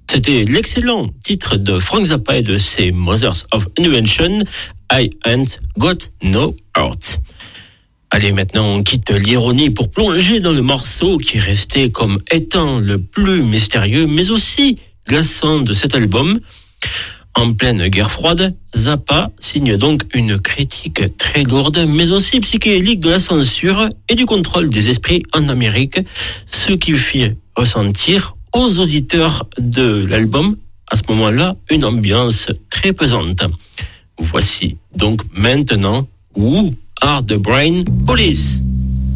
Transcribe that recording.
C'était l'excellent titre de Frank Zappa et de ses Mothers of Invention, I Ain't Got No Heart. Allez, maintenant on quitte l'ironie pour plonger dans le morceau qui est resté comme étant le plus mystérieux, mais aussi glaçant de cet album. En pleine guerre froide, Zappa signe donc une critique très lourde, mais aussi psychédélique de la censure et du contrôle des esprits en Amérique, ce qui fit ressentir aux auditeurs de l'album, à ce moment-là, une ambiance très pesante. Voici donc maintenant Who Are the Brain Police?